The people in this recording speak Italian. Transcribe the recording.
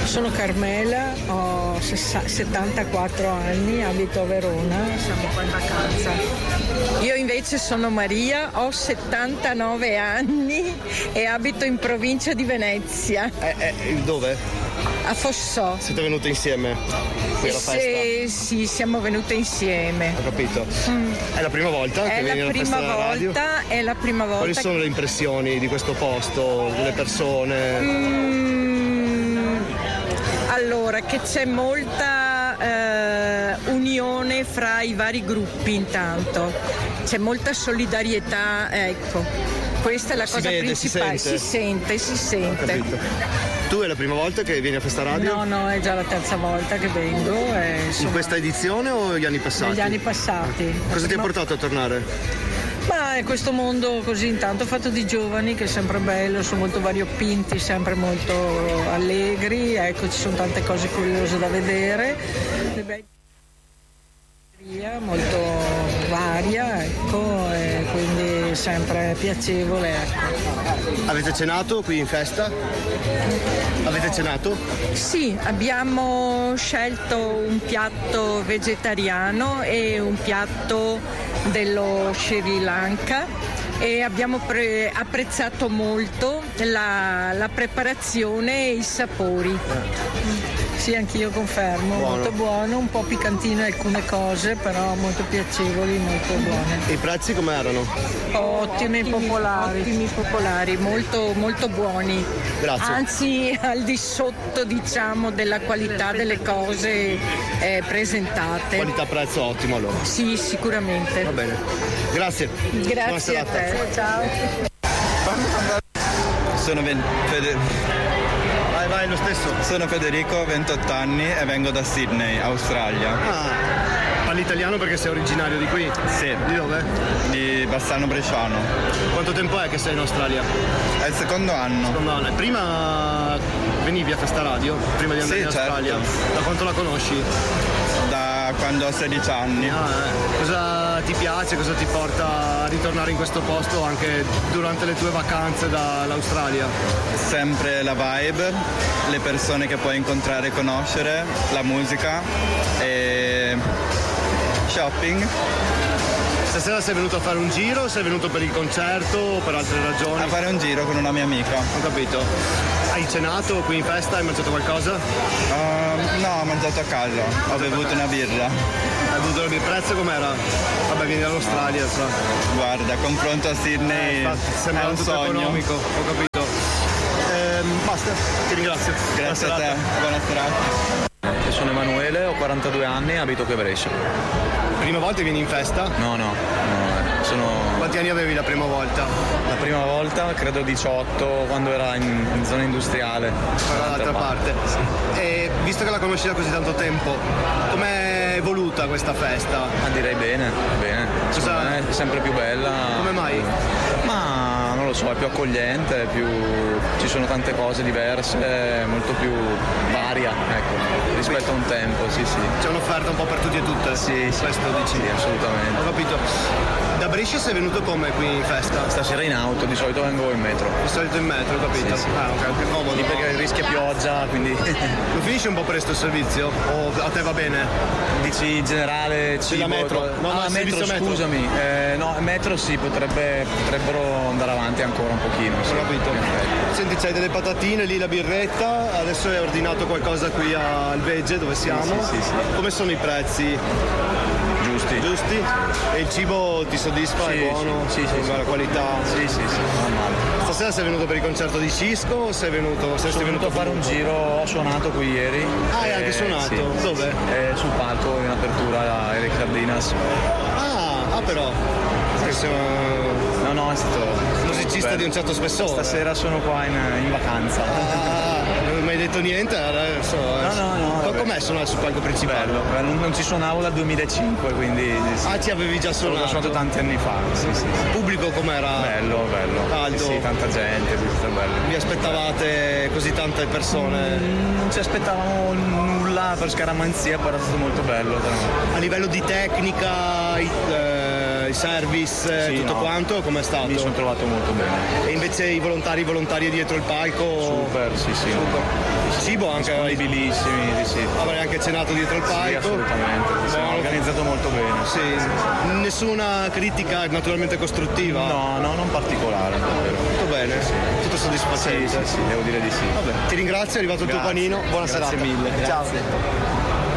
Sono Carmela, ho 74 anni, abito a Verona, siamo qua in vacanza. Io invece sono Maria, ho 79 anni e abito in provincia di Venezia. Dove? A Fossò. Siete venute insieme qui alla festa? Sì, siamo venute insieme. Ho capito. È la prima volta che vieni alla festa della radio? È la prima volta. Quali sono le impressioni di questo posto, delle persone? Allora, che c'è molta unione fra i vari gruppi intanto, c'è molta solidarietà, ecco, questa è la cosa principale, si sente. Tu è la prima volta che vieni a Festa Radio? No, è già la terza volta che vengo. In questa edizione o gli anni passati? Negli anni passati. Cosa ti ha portato a tornare? Ma è questo mondo così intanto fatto di giovani che è sempre bello, sono molto variopinti, sempre molto allegri, ecco, ci sono tante cose curiose da vedere, molto varia, ecco, e quindi sempre piacevole, ecco. Avete cenato qui in festa? Avete cenato? Sì, abbiamo scelto un piatto vegetariano e un piatto dello Sri Lanka e abbiamo apprezzato molto la preparazione e i sapori. Sì, anch'io confermo, molto buono, un po' piccantino alcune cose, però molto piacevoli, molto buone. E i prezzi come erano? Ottimi, popolari, molto, molto buoni. Grazie. Anzi, al di sotto, diciamo, della qualità delle cose presentate. Qualità-prezzo ottimo allora? Sì, sicuramente. Va bene. Grazie. Grazie a te. Ciao. Sono Vai, lo stesso. Sono Federico, 28 anni e vengo da Sydney, Australia. Parli italiano perché sei originario di qui? Sì. Di dove? Di Bassano Bresciano. Quanto tempo è che sei in Australia? È il secondo anno. Prima venivi a Festa Radio? Prima di andare in Australia? Certo. Da quanto la conosci? Da quando ho 16 anni. Cosa ti piace? Cosa ti porta a ritornare in questo posto anche durante le tue vacanze dall'Australia? Sempre la vibe, le persone che puoi incontrare e conoscere, la musica e shopping. Stasera sei venuto a fare un giro o sei venuto per il concerto o per altre ragioni? A fare un giro con una mia amica. Ho capito. Hai cenato qui in festa? Hai mangiato qualcosa? No, ho mangiato a casa, ho bevuto una birra. Hai bevuto una birra? Il prezzo com'era? Vabbè, vieni dall'Australia, so. Guarda, confronto a Sydney sembra è un tutto sogno. economico, ho capito. Basta, ti ringrazio. Grazie a te, buona serata. Sono Emanuele, ho 42 anni e abito qui a Brescia. Prima volta vieni in festa? No. Quanti anni avevi la prima volta? La prima volta credo 18, quando era in zona industriale. Dall'altra parte. Sì. E visto che la conosci da così tanto tempo, com'è evoluta questa festa? Direi bene. Secondo me è sempre più bella. Come mai? Ma non lo so, è più accogliente, ci sono tante cose diverse, molto più varia, ecco, rispetto a un tempo, sì. C'è un'offerta un po' per tutti e tutte? Sì. Questo dici? Sì, assolutamente. Ho capito. Da Brescia sei venuto come qui in festa? Stasera in auto, di solito vengo in metro. Di solito in metro, ho capito? Sì. Ok, comodo. Lì perché rischia pioggia, quindi... Non finisce un po' presto il servizio? O a te va bene? Dici in generale cibo? La metro? Metro, scusami. No, metro sì, potrebbero andare avanti ancora un pochino. Sì. Ho capito. Senti, c'hai delle patatine, lì la birretta, adesso hai ordinato qualcosa qui al Vegge dove siamo. Sì. Come sono i prezzi? Giusti? E il cibo ti soddisfa? È buono? Sì. La qualità? Sì, non male. Stasera sei venuto per il concerto di Cisco o sei venuto a fare un giro, ho suonato qui ieri. Hai anche suonato? Sì. Dove? Sul palco in apertura a Eric Cardinas. Però. No, è stato musicista di un certo spessore. Stasera sono qua in vacanza. Non mi hai detto niente adesso? No. Com'è suonare sul palco principale? Bello. Non ci suonavo dal 2005, quindi... ci avevi già suonato? L'ho suonato tanti anni fa. Sì. Il pubblico com'era? Bello. Caldo? Sì, tanta gente, tutto bello. Vi aspettavate così tanto tante persone. Non ci aspettavamo nulla per scaramanzia, però è stato molto bello. A livello di tecnica, i service, Sì, tutto no. quanto, com'è stato? Mi sono trovato molto bene. E invece i volontarie dietro il palco? Super, sì. Cibo anche? Disponibilissimi, sì. Avrei anche cenato dietro il palco? Sì, assolutamente. Siamo organizzato molto bene. Sì. Nessuna critica naturalmente costruttiva? No, non particolare, davvero. Tutto bene? Tutto soddisfacente? Sì, devo dire di sì. Vabbè, ti ringrazio, è arrivato il tuo panino. Buona serata. Grazie mille. Ciao.